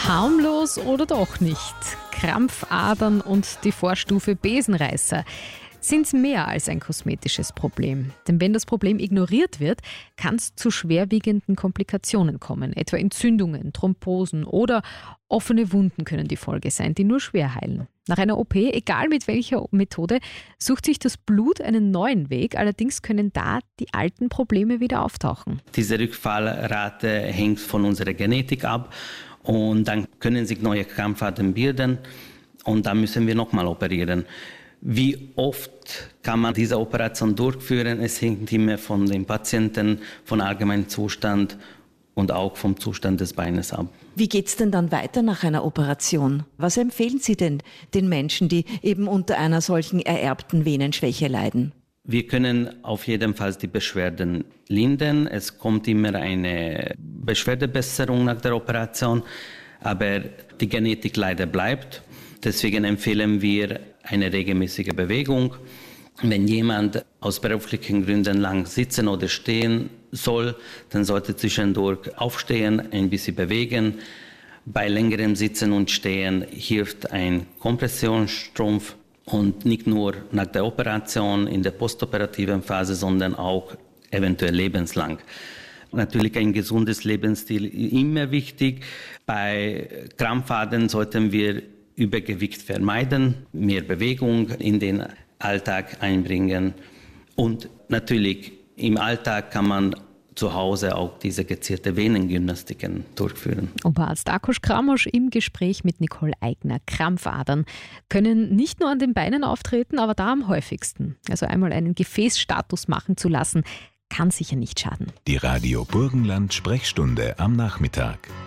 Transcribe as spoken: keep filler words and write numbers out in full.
Harmlos oder doch nicht? Krampfadern und die Vorstufe Besenreißer sind mehr als ein kosmetisches Problem. Denn wenn das Problem ignoriert wird, kann es zu schwerwiegenden Komplikationen kommen. Etwa Entzündungen, Thrombosen oder offene Wunden können die Folge sein, die nur schwer heilen. Nach einer O P, egal mit welcher Methode, sucht sich das Blut einen neuen Weg. Allerdings können da die alten Probleme wieder auftauchen. Diese Rückfallrate hängt von unserer Genetik ab und dann können sich neue Krampfadern bilden und dann müssen wir nochmal operieren. Wie oft kann man diese Operation durchführen? Es hängt immer von dem Patienten, vom allgemeinen Zustand und auch vom Zustand des Beines ab. Wie geht es denn dann weiter nach einer Operation? Was empfehlen Sie denn den Menschen, die eben unter einer solchen ererbten Venenschwäche leiden? Wir können auf jeden Fall die Beschwerden lindern. Es kommt immer eine Beschwerdebesserung nach der Operation, aber die Genetik leider bleibt. Deswegen empfehlen wir eine regelmäßige Bewegung. Wenn jemand aus beruflichen Gründen lang sitzen oder stehen soll, dann sollte zwischendurch aufstehen, ein bisschen bewegen. Bei längerem Sitzen und Stehen hilft ein Kompressionsstrumpf und nicht nur nach der Operation in der postoperativen Phase, sondern auch eventuell lebenslang. Natürlich ein gesundes Lebensstil immer wichtig. Bei Krampfadern sollten wir Übergewicht vermeiden, mehr Bewegung in den Alltag einbringen und natürlich im Alltag kann man zu Hause auch diese gezielte Venengymnastiken durchführen. Oberarzt Akos Kramosch im Gespräch mit Nicole Eigner. Krampfadern können nicht nur an den Beinen auftreten, aber da am häufigsten. Also einmal einen Gefäßstatus machen zu lassen, kann sicher nicht schaden. Die Radio Burgenland Sprechstunde am Nachmittag.